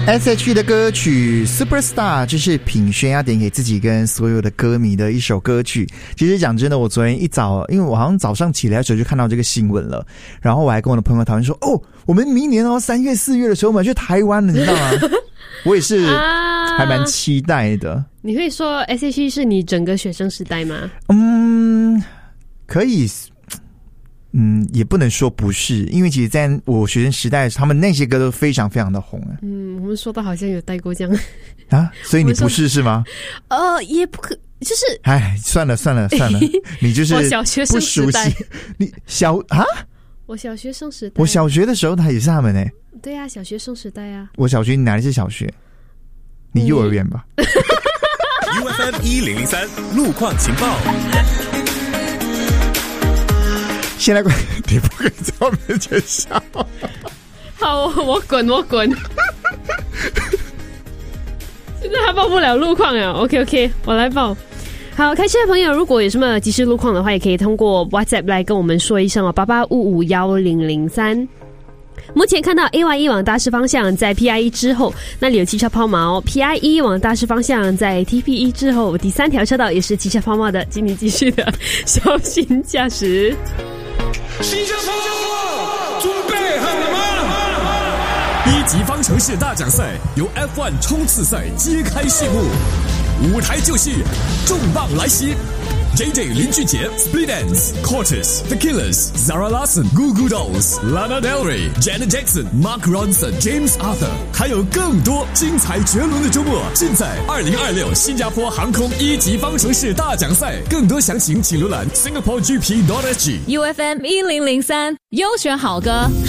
S.H.E 的歌曲 Superstar 就是品轩要点给自己跟所有的歌迷的一首歌曲。其实讲真的，我昨天一早，因为我好像早上起来的时候就看到这个新闻了，然后我还跟我的朋友讨论说，我们明年3月4月的时候我们要去台湾了，你知道吗？我也是还蛮期待的。 你会说 S.H.E 是你整个学生时代吗？ 可以。也不能说不是，因为其实在我学生时代，他们那些歌都非常非常的红啊。 我们说的好像有带过这样啊，所以你不是吗？ 也不可，就是， 算了，你就是我小学生时代， 你我小学生时代， 我小学的时候他也是他们欸。 对啊，小学生时代啊。 我小学，你哪里是小学？你幼儿园吧。 UFM 1003路况情报。 现在你不可以在我面前笑。 好，我滚。现在还报不了路况啊 ，OK， 我来报。好，开车的朋友，如果有什么即时路况的话，也可以通过 WhatsApp 来跟我们说一声哦，88551003。目前看到 AY1 往大师方向在 PI1 之后，那里有汽车抛锚 ；PI1 往大师方向在 TP1 之后，第3条车道也是汽车抛锚的，请你继续的小心驾驶。 新加坡准备好了吗？ 一级方程式大奖赛由 F1 冲刺赛揭开序幕，舞台就是重磅来袭。JJ 林俊杰 Split Ends Cortez The Killers Zara Larsson Goo Goo Dolls Lana Del Rey Janet Jackson Mark Ronson James Arthur， 还有更多精彩绝伦的周末，尽在2026新加坡航空一级方程式大奖赛。更多详情请浏览 SingaporeGP.SG。 UFM 1003优选好歌。